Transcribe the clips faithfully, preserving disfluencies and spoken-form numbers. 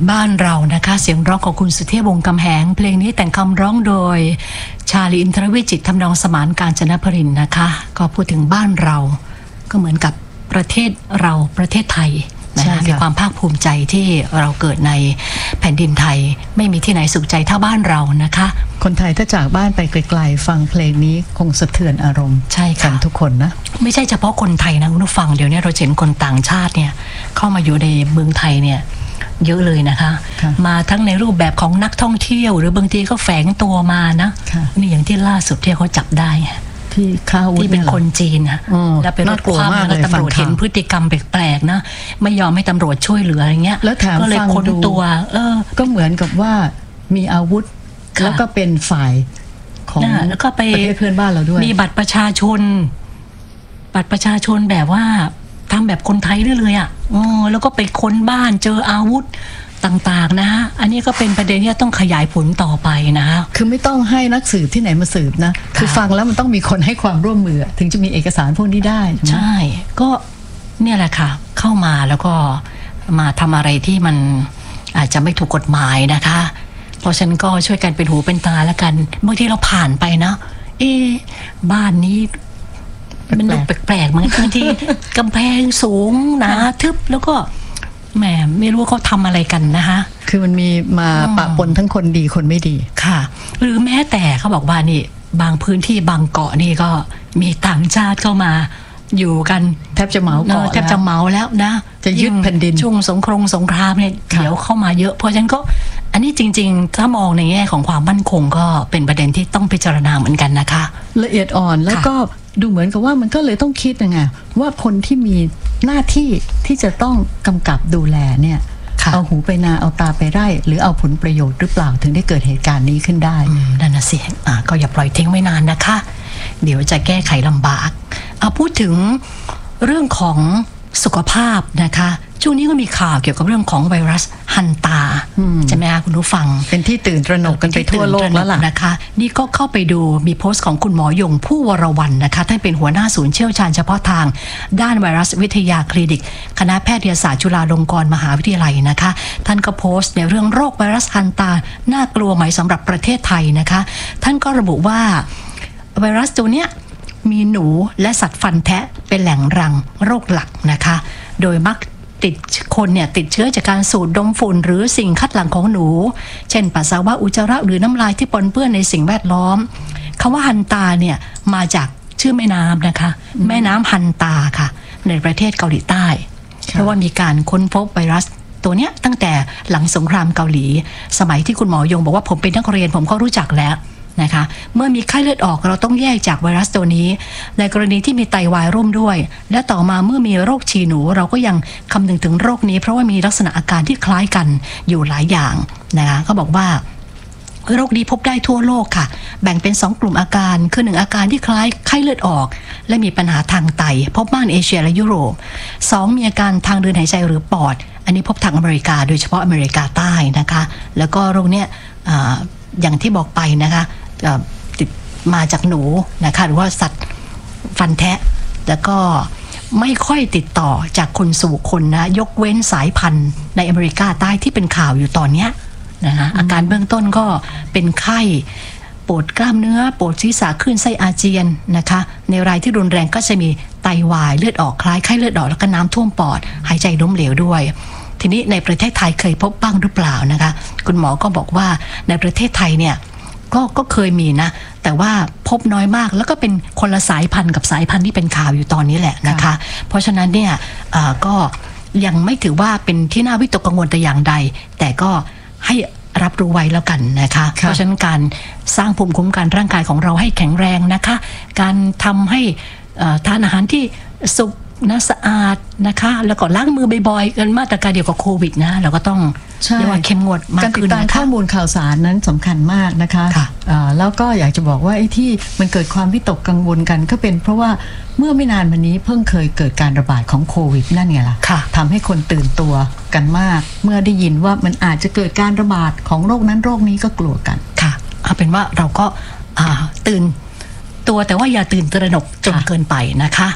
บ้านเรานะคะเสียงร้องของคุณสุเทพวงศ์กำแหงเพลงนี้แต่งคำร้องโดยชาลีอินทรวิจิตรทำนองสมานกาญจนพรินทร์นะคะก็พูดถึงบ้านเราก็เหมือนกับประเทศเราประเทศไทยนะคะมีความภาคภูมิใจที่เราเกิดในแผ่นดินไทยไม่มีที่ไหนสุขใจเท่าบ้านเรานะคะคนไทยถ้าจากบ้านไปไกลๆฟังเพลงนี้คงสะเทือนอารมณ์ใช่กันทุกคนนะไม่ใช่เฉพาะคนไทยนะคุณผู้ฟังเดี๋ยวนี้เราเห็นคนต่างชาติเนี่ยเข้ามาอยู่ในเมืองไทยเนี่ยเยอะเลยนะคะมาทั้งในรูปแบบของนักท่องเที่ยวหรือบางทีก็แฝงตัวมานะนี่อย่างที่ล่าสุดที่เขาจับได้ที่ข้าวที่เป็นคนจีนนะแล้วเป็นรถคว่ำแล้วตำรวจเห็นพฤติกรรมแปลกๆนะไม่ยอมให้ตำรวจช่วยเหลืออะไรเงี้ยแล้วแถมก็เลยค้นตัวเออก็เหมือนกับว่ามีอาวุธแล้วก็เป็นฝ่ายของแล้วก็ไปประเทศเพื่อนบ้านเราด้วยมีบัตรประชาชนบัตรประชาชนแบบว่าทำแบบคนไทยได้เลยอ่ะอ๋อแล้วก็ไปค้นบ้านเจออาวุธต่างๆนะฮะอันนี้ก็เป็นประเด็นที่ต้องขยายผลต่อไปนะคือไม่ต้องให้นักสืบที่ไหนมาสืบนะคือฟังแล้วมันต้องมีคนให้ความร่วมมือถึงจะมีเอกสารพวกนี้ได้ใช่ก็เนี่ยแหละค่ะเข้ามาแล้วก็มาทำอะไรที่มันอาจจะไม่ถูกกฎหมายนะคะเพราะฉะนั้นก็ช่วยกันเป็นหูเป็นตาแล้วกันบางทีเราผ่านไปนะเอ๊ะบ้านนี้มันดูแปลกๆบางทีกำแพงสูงหนาทึบแล้วก็แหมไม่รู้เขาทำอะไรกันนะคะคือมันมีมาปะปนทั้งคนดีคนไม่ดีค่ะหรือแม้แต่เขาบอกว่านี่บางพื้นที่บางเกาะนี่ก็มีต่างชาติเข้ามาอยู่กันแทบจะเหมาเกาะแทบจะเหมาแล้วนะจะยึดแผ่นดินช่วงสงครามสงครามเนี่ยเดี๋ยวเข้ามาเยอะเพราะฉะนั้นก็อันนี้จริงๆถ้ามองในแง่ของความมั่นคงก็เป็นประเด็นที่ต้องพิจารณาเหมือนกันนะคะละเอียดอ่อนแล้วก็ดูเหมือนกับว่ามันก็เลยต้องคิดยังไงว่าคนที่มีหน้าที่ที่จะต้องกำกับดูแลเนี่ยเอาหูไปนาเอาตาไปไร่หรือเอาผลประโยชน์หรือเปล่าถึงได้เกิดเหตุการณ์นี้ขึ้นได้นั่นน่ะสิอ่าก็อย่าปล่อยทิ้งไว้นานนะคะเดี๋ยวจะแก้ไขลำบากเอาพูดถึงเรื่องของสุขภาพนะคะช่วงนี้ก็มีข่าวเกี่ยวกับเรื่องของไวรัสฮันตาใช่ไหมคะคุณผู้ฟังเป็นที่ตื่นตระหนกกันไปทั่วโลกแล้วล่ะนะคะนี่ก็เข้าไปดูมีโพสต์ของคุณหมอยงผู้วรวรรณนะคะท่านเป็นหัวหน้าศูนย์เชี่ยวชาญเฉพาะทางด้านไวรัสวิทยาคลินิกคณะแพทยศาสตร์จุฬาลงกรณ์มหาวิทยาลัยนะคะท่านก็โพสต์ในเรื่องโรคไวรัสฮันตาน่ากลัวไหมสำหรับประเทศไทยนะคะท่านก็ระบุว่าไวรัสตัวเนี้ยมีหนูและสัตว์ฟันแทะเป็นแหล่งรังโรคหลักนะคะโดยมักติดคนเนี่ยติดเชื้อจากการสูดดมฝุ่นหรือสิ่งคัดหลั่งของหนูเช่นปัสสาวะอุจจาระหรือน้ำลายที่ปนเปื้อนในสิ่งแวดล้อมคำว่าฮันตาเนี่ยมาจากชื่อแม่น้ำนะคะแม่น้ำฮันตาค่ะในประเทศเกาหลีใต้เพราะว่ามีการค้นพบไวรัสตัวเนี้ยตั้งแต่หลังสงครามเกาหลีสมัยที่คุณหมอยงบอกว่าผมเป็นนักเรียนผมก็รู้จักแล้วนะคะเมื่อมีไข้เลือดออกเราต้องแยกจากไวรัสตัวนี้ในกรณีที่มีไตวายร่วมด้วยและต่อมาเมื่อมีโรคฉี่หนูเราก็ยังคำนึงถึงโรคนี้เพราะว่ามีลักษณะอาการที่คล้ายกันอยู่หลายอย่างนะคะเขาบอกว่าโรคนี้พบได้ทั่วโลกค่ะแบ่งเป็นสองกลุ่มอาการคือหนึ่งอาการที่คล้ายไข้เลือดออกและมีปัญหาทางไตพบมากในเอเชียและยุโรปสองมีอาการทางเดินหายใจหรือปอดอันนี้พบทางอเมริกาโดยเฉพาะอเมริกาใต้นะคะแล้วก็โรคเนี้ย อ, อย่างที่บอกไปนะคะติดมาจากหนูนะคะหรือว่าสัตว์ฟันแทะแล้วก็ไม่ค่อยติดต่อจากคนสู่คนนะยกเว้นสายพันธุ์ในอเมริกาใต้ที่เป็นข่าวอยู่ตอนนี้นะคะอาการเบื้องต้นก็เป็นไข้ปวดกล้ามเนื้อปวดศีรษะคลื่นไส้อาเจียนนะคะในรายที่รุนแรงก็จะมีไตวายเลือดออกคล้ายไข้เลือดออกแล้วก็น้ำท่วมปอดหายใจล้มเหลวด้วยทีนี้ในประเทศไทยเคยพบบ้างหรือเปล่านะคะคุณหมอก็บอกว่าในประเทศไทยเนี่ยก็ก็เคยมีนะแต่ว่าพบน้อยมากแล้วก็เป็นคนละสายพันธุ์กับสายพันธุ์ที่เป็นข่าวอยู่ตอนนี้แหละนะคะเพราะฉะนั้นเนี่ยก็ยังไม่ถือว่าเป็นที่น่าวิตกกังวลแต่อย่างใดแต่ก็ให้รับรู้ไว้แล้วกันนะคะเพราะฉะนั้นการสร้างภูมิคุ้มกันร่างกายของเราให้แข็งแรงนะคะการทำให้ทานอาหารที่สุกนะสะอาดนะคะแล้วก็ล้างมือบ่อยๆกันมาตรการเดียวกับโควิดนะเราก็ต้องเรียกว่าเข้มงวดมากขึ้นนะคะการติดตามข้อมูลข่าวสารนั้นสำคัญมากนะคะแล้วก็อยากจะบอกว่าไอ้ที่มันเกิดความวิตกกังวลกันก็เป็นเพราะว่าเมื่อไม่นานมานี้เพิ่งเคยเกิดการระบาดของโควิดนั่นไงล่ะทำให้คนตื่นตัวกันมากเมื่อได้ยินว่ามันอาจจะเกิดการระบาดของโรคนั้นโรคนี้ก็กลัวกันค่ะเอาเป็นว่าเราก็ตื่นตัวแต่ว่าอย่าตื่นตระหนกจนเกินไปนะคะ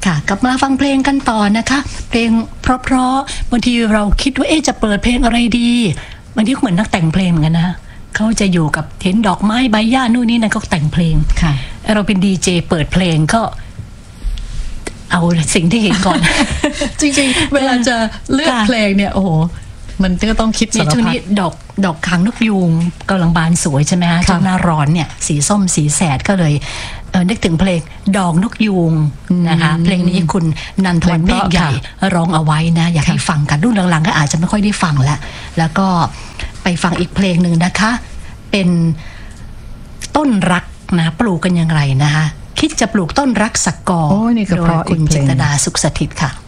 ค่ะกลับมาฟังเพลงกันต่อนะคะเพลงเพราะๆบางทีเราคิดว่าเอ๊ะจะเปิดเพลงอะไรดีบางทีเหมือนนักแต่งเพลงเหมือนกันนะเขาจะอยู่กับเห็นดอกไม้ใบหญ้านู่นนี่นั่นก็แต่งเพลงค่ะเราเป็นดีเจเปิดเพลงก็เอาสิ่งที่เห็นก่อนจริงๆเวลาจะเลือกเพลงเนี่ยโอ้โหมันก็ต้องคิดสารพัดช่วงนี้ดอกดอกคางนกยูงกำลังบานสวยใช่ไหมฮะช่วงหน้าร้อนเนี่ยสีส้มสีแสดก็เลยเออนึกถึงเพลงดอกนกยูงนะคะเพลงนี้คุณนันทวันเมฆใหญ่ร้องเอาไว้นะอยากให้ฟังกันรุ่นหลังๆก็อาจจะไม่ค่อยได้ฟังแล้วแล้วก็ไปฟังอีกเพลงหนึ่งนะคะเป็นต้นรักนะปลูกกันอย่างไรนะคะคิดจะปลูกต้นรักสักกอโดยคุณจิตรดาสุขสถิตย์ค่ะ